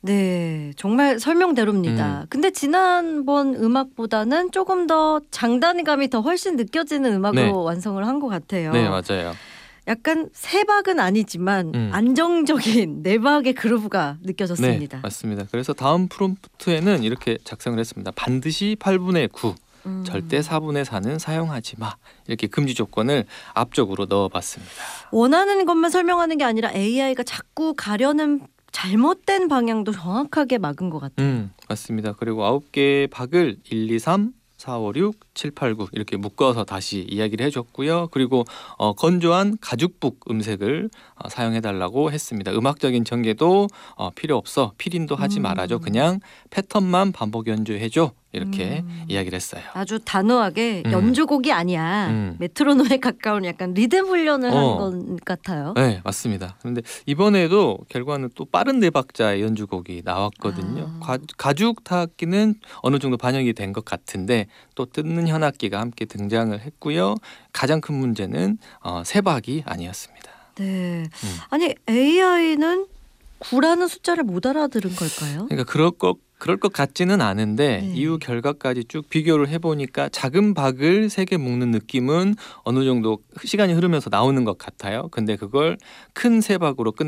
네, 정말 설명대로입니다. 근데 지난번 음악보다는 조금 더 장단감이 더 훨씬 느껴지는 음악으로 네. 완성을 한 것 같아요. 네, 맞아요. 약간 세박은 아니지만 음. 안정적인 내박의 그루브가 느껴졌습니다. 네, 맞습니다. 그래서 다음 프롬프트에는 이렇게 작성을 했습니다. 반드시 8분의 9, 절대 4분의 4는 사용하지 마. 이렇게 금지 조건을 앞쪽으로 넣어봤습니다. 원하는 것만 설명하는 게 아니라 AI가 자꾸 가려는 잘못된 방향도 정확하게 막은 것 같아요. 맞습니다. 그리고 9개의 박을 1, 2, 3, 4, 5, 6, 7, 8, 9 이렇게 묶어서 다시 이야기를 해줬고요. 그리고 건조한 가죽북 음색을 사용해달라고 했습니다. 음악적인 전개도 필요 없어. 필인도 하지 말아줘. 그냥 패턴만 반복 연주해줘. 이렇게 이야기를 했어요. 아주 단호하게 연주곡이 아니야. 메트로놈에 가까운 약간 리듬 훈련을 한 것 같아요. 네, 맞습니다. 그런데 이번에도 결과는 또 빠른 네 박자의 연주곡이 나왔거든요. 가죽 타악기는 어느 정도 반영이 된 것 같은데 또 뜯는 현악기가 함께 등장을 했고요. 가장 큰 문제는 세박이 아니었습니다. 네. 아니 AI는 9라는 숫자를 못 알아들은 걸까요? 그러니까 그럴 것 같지는 않은데 네. 이후 결과까지 쭉 비교를 해보니까 작은 박을 3개 묶는 느낌은 어느 정도 시간이 흐르면서 나오는 것 같아요. 근데 그걸 큰 세박으로 끝